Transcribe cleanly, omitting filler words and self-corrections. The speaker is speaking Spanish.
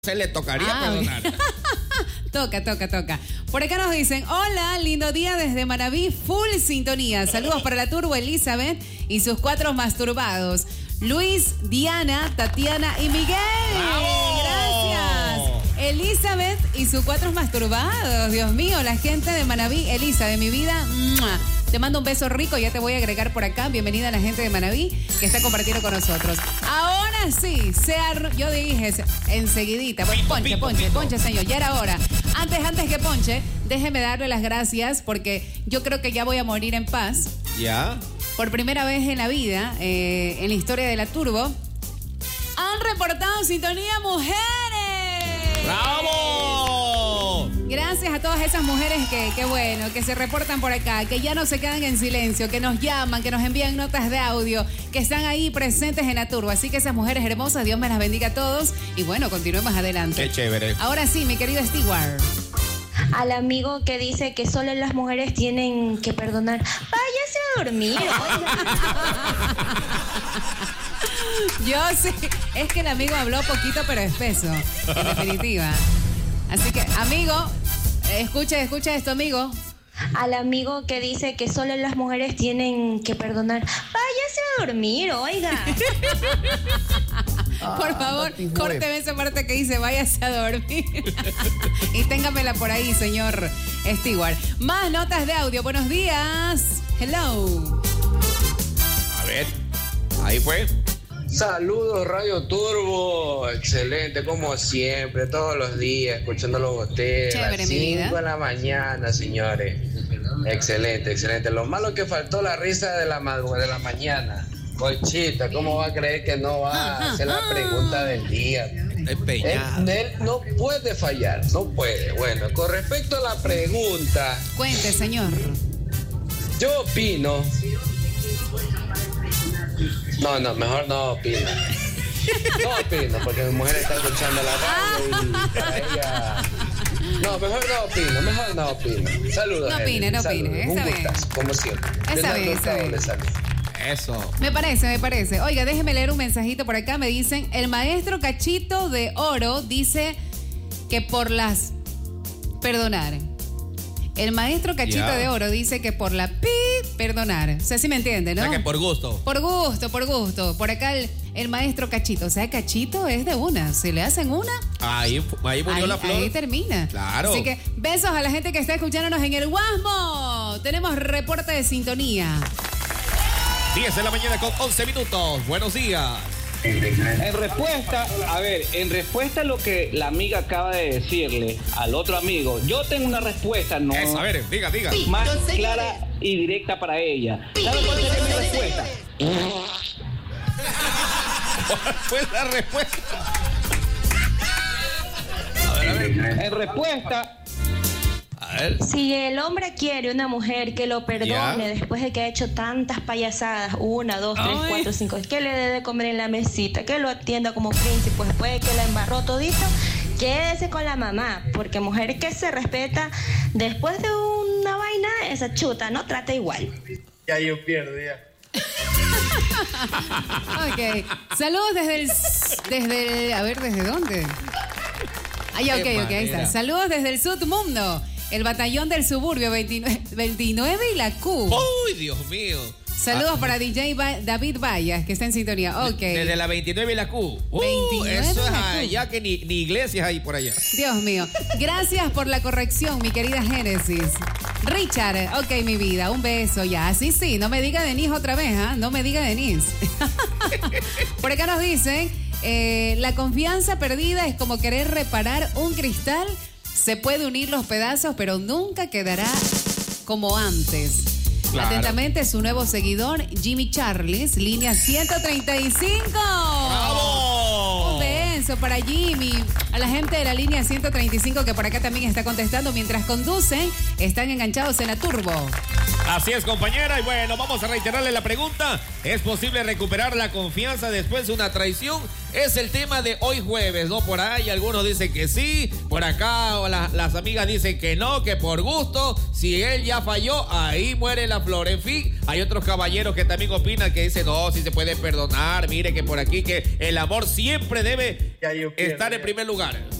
Se le tocaría perdonar. Toca. Por acá nos dicen, hola, lindo día desde Manaví, full sintonía. Saludos para la turbo Elizabeth y sus 4 masturbados. Luis, Diana, Tatiana y Miguel. ¡Bravo! Gracias. Elizabeth y sus 4 masturbados. Dios mío, la gente de Manaví. Elisa, de mi vida, ¡mua! Te mando un beso rico, ya te voy a agregar por acá. Bienvenida a la gente de Manaví que está compartiendo con nosotros. Ahora sí, yo dije enseguidita. Pues ponche, señor, ya era hora. Antes que ponche, déjeme darle las gracias porque yo creo que ya voy a morir en paz. ¿Ya? Por primera vez en la vida, en la historia de la Turbo, han reportado sintonía mujeres. ¡Bravo! Gracias a todas esas mujeres que bueno, que se reportan por acá, que ya no se quedan en silencio, que nos llaman, que nos envían notas de audio, que están ahí presentes en la Turbo. Así que esas mujeres hermosas, Dios me las bendiga a todos. Y bueno, continuemos adelante. Qué chévere. Ahora sí, mi querido Stewart. Al amigo que dice que solo las mujeres tienen que perdonar, váyase a dormir. Yo sí, es que el amigo habló poquito pero espeso, en definitiva. Así que, amigo, escucha esto, amigo. Al amigo que dice que solo las mujeres tienen que perdonar, váyase a dormir, oiga. Por favor, córteme esa parte que dice váyase a dormir. Y téngamela por ahí, señor Stewart. Más notas de audio. Buenos días. Hello. A ver, ahí fue. Saludos Radio Turbo, excelente como siempre, todos los días, escuchando los boteros, Chévere, 5 de la mañana, señores. Excelente. Lo malo que faltó la risa de la mañana. Conchita, ¿cómo va a creer que no va a hacer la pregunta del día? Él no puede fallar, no puede. Bueno, con respecto a la pregunta, Cuente, señor. yo opino. No, mejor no opino. No opino, porque mi mujer está escuchando la radio y para ella... No, mejor no opino. Saludos. No opine, está bien. Como siempre. Está bien. Eso. Me parece. Oiga, déjeme leer un mensajito por acá. Me dicen, el maestro Cachito de Oro dice que por las... Perdonar. El maestro Cachito de Oro dice que por la perdonar. O sea, sí me entiende, ¿no? O sea, que por gusto. Por gusto. Por acá el maestro Cachito. O sea, Cachito es de una. Si le hacen una... Ahí murió la flor. Ahí termina. Claro. Así que besos a la gente que está escuchándonos en el Guasmo. Tenemos reporte de sintonía. 10 de la mañana con 11 minutos. Buenos días. En respuesta a lo que la amiga acaba de decirle al otro amigo, yo tengo una respuesta, no. Eso, a ver, diga. Más clara y directa para ella. ¿Sabe cuál sería mi respuesta? ¿Cuál fue la respuesta? A ver. En respuesta... A ver. Si el hombre quiere una mujer que lo perdone después de que ha hecho tantas payasadas, 1, 2, 3, 4, 5, que le dé de comer en la mesita, que lo atienda como príncipe, pues después de que la embarró todito, quédese con la mamá, porque mujer que se respeta después de una vaina, esa chuta, ¿no? Trata igual. Ya yo pierdo, ya. Ok. Saludos desde el... A ver, ¿desde dónde? Ah, ya, ok, ahí está. Saludos desde el Submundo. El batallón del suburbio 29 y la Q. ¡Uy, Dios mío! Saludos para DJ David Vallas, que está en sintonía. Ok. Desde la 29 y la Q. 29 eso es la Q. allá que ni iglesias hay por allá. Dios mío. Gracias por la corrección, mi querida Génesis. Richard, ok, mi vida, un beso ya. Sí, no me diga Denise otra vez, ¿ah? No me diga Denise. Por acá nos dicen, la confianza perdida es como querer reparar un cristal. Se puede unir los pedazos, pero nunca quedará como antes. Claro. Atentamente, su nuevo seguidor, Jimmy Charles, línea 135. ¡Bravo! Un beso para Jimmy. A la gente de la línea 135 que por acá también está contestando mientras conducen, están enganchados en la Turbo. Así es, compañera. Y bueno, vamos a reiterarle la pregunta. ¿Es posible recuperar la confianza después de una traición? Es el tema de hoy jueves, ¿no? Por ahí algunos dicen que sí, por acá las amigas dicen que no, que por gusto. Si él ya falló, ahí muere la flor. En fin, hay otros caballeros que también opinan que dicen, no, si se puede perdonar. Mire que por aquí que el amor siempre debe estar en primer lugar.